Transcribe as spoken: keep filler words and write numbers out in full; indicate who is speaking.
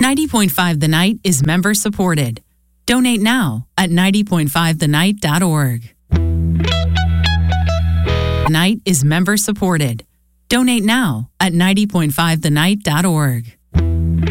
Speaker 1: ninety point five The Night is member supported. Donate now at ninety point five the night dot org. The Night is member supported. Donate now at ninety point five the night dot org.